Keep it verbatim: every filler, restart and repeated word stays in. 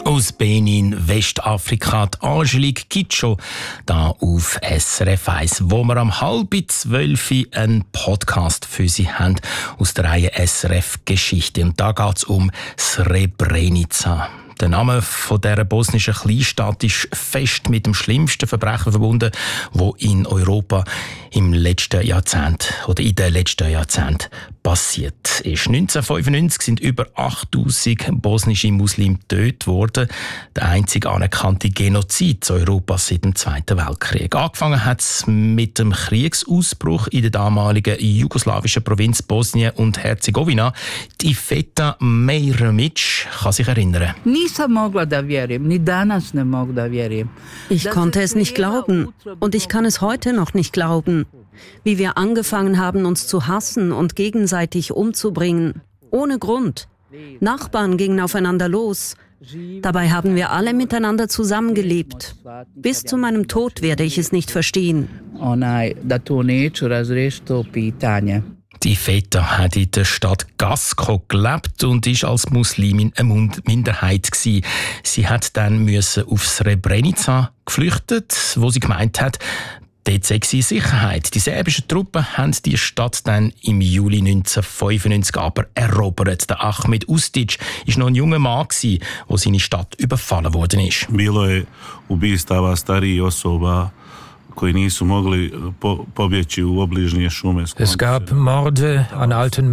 Aus Benin, Westafrika, die Angelique Kidjo, da auf S R F eins, wo wir am halb zwölf einen Podcast für Sie haben aus der Reihe S R F Geschichte. Und da geht es um Srebrenica. Der Name von dieser bosnischen Kleinstadt ist fest mit dem schlimmsten Verbrechen verbunden, wo in Europa im letzten Jahrzehnt oder in den letzten Jahrzehnten passiert ist. neunzehnhundertfünfundneunzig sind über achttausend bosnische Muslime getötet worden. Der einzige anerkannte Genozid Europas seit dem Zweiten Weltkrieg. Angefangen hat es mit dem Kriegsausbruch in der damaligen jugoslawischen Provinz Bosnien und Herzegowina. Die Iveta Mejremić kann sich erinnern. Ich konnte es nicht glauben und ich kann es heute noch nicht glauben, wie wir angefangen haben, uns zu hassen und gegenseitig umzubringen. Ohne Grund. Nachbarn gingen aufeinander los. Dabei haben wir alle miteinander zusammengelebt. Bis zu meinem Tod werde ich es nicht verstehen. Die Iveta hat in der Stadt Gasko gelebt und ist als Muslimin eine Minderheit gewesen. Sie hat dann müssen auf Srebrenica geflüchtet, wo sie gemeint hat, dort sei sie in Sicherheit. Die serbischen Truppen haben die Stadt dann im Juli neunzehnhundertfünfundneunzig aber erobert. Der Ahmed Ustic war noch ein junger Mann, der seine Stadt überfallen worden ist. Bilo je ubistava starijih osoba. Es gab Morde an alten